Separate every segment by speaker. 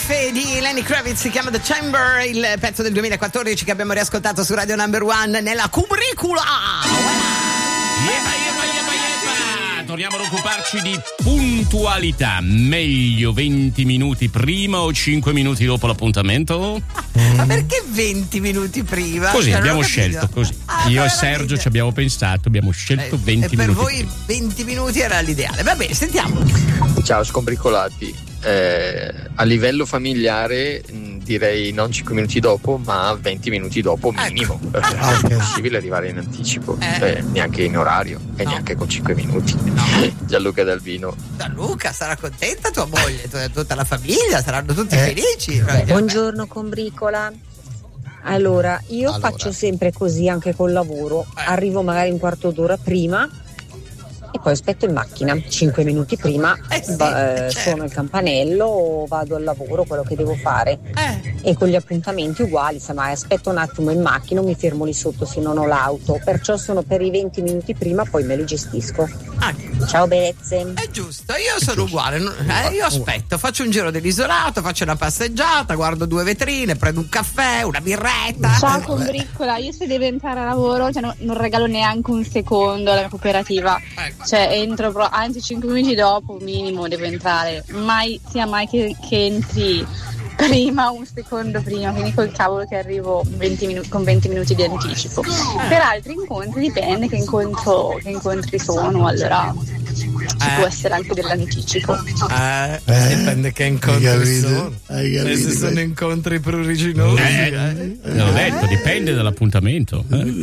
Speaker 1: Life di Lenny Kravitz, si chiama The Chamber, il pezzo del 2014 che abbiamo riascoltato su Radio Number One nella cubricula.
Speaker 2: Torniamo ad occuparci di puntualità. Meglio 20 minuti prima o 5 minuti dopo l'appuntamento?
Speaker 1: Ma perché 20 minuti prima?
Speaker 2: Così abbiamo scelto, così. Io e Sergio ci abbiamo pensato, abbiamo scelto 20 minuti.
Speaker 1: Per voi 20 minuti era l'ideale. Va bene, sentiamo.
Speaker 3: Ciao scombricolati. A livello familiare direi non 5 minuti dopo, ma 20 minuti dopo minimo. È possibile arrivare in anticipo, neanche in orario e neanche con 5 minuti. Gianluca Dalvino.
Speaker 1: Gianluca, sarà contenta tua moglie, tutta la famiglia, saranno tutti felici.
Speaker 4: Buongiorno combricola. Allora, io faccio sempre così anche col lavoro. Arrivo magari un quarto d'ora prima e poi aspetto in macchina 5 minuti prima, suono il campanello, vado al lavoro, quello che devo fare, e con gli appuntamenti uguali, insomma, aspetto un attimo in macchina, mi fermo lì sotto se non ho l'auto, perciò sono per i 20 minuti prima, poi me li gestisco. Ciao bellezze.
Speaker 1: È giusto, io sono uguale, io aspetto, faccio un giro dell'isolato, faccio una passeggiata, guardo 2 vetrine, prendo un caffè, una birretta.
Speaker 5: Ciao combriccola, io se devo entrare a lavoro non regalo neanche un secondo alla mia cooperativa. Cioè entro, anzi 5 minuti dopo minimo devo entrare, mai che entri prima, un secondo prima, quindi col cavolo che arrivo con 20 minuti di anticipo. Per altri incontri dipende che incontri sono, allora ci può essere anche dell'anticipo.
Speaker 1: Dipende che incontri sono. Se sono incontri pruriginosi.
Speaker 2: L'ho detto, dipende dall'appuntamento.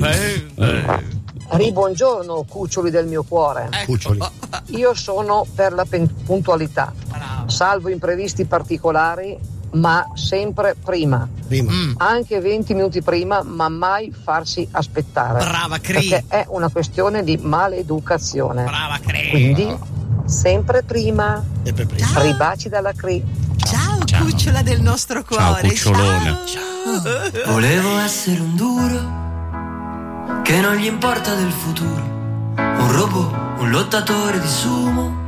Speaker 6: Buongiorno cuccioli del mio cuore. Io sono per la puntualità, salvo imprevisti particolari, ma sempre prima. Anche 20 minuti prima, ma mai farsi aspettare.
Speaker 1: Brava Cri.
Speaker 6: Perché è una questione di maleducazione.
Speaker 1: Brava Cri.
Speaker 6: Quindi sempre prima. Ribaci dalla Cri.
Speaker 1: Ciao cucciola del nostro cuore.
Speaker 2: Ciao cucciolona.
Speaker 7: Ciao. Volevo essere un duro che non gli importa del futuro, un robot, un lottatore di sumo,